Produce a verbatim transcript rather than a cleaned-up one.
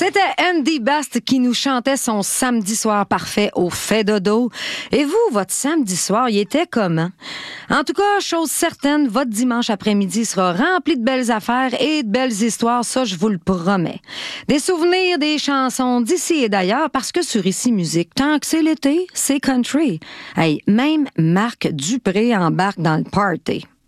C'était Andy Bast qui nous chantait son samedi soir parfait au fait dodo. Et vous, votre samedi soir, il était comment? En tout cas, chose certaine, votre dimanche après-midi sera rempli de belles affaires et de belles histoires, ça je vous le promets. Des souvenirs, des chansons d'ici et d'ailleurs, parce que sur Ici Musique, tant que c'est l'été, c'est country. Hey, même Marc Dupré embarque dans le party.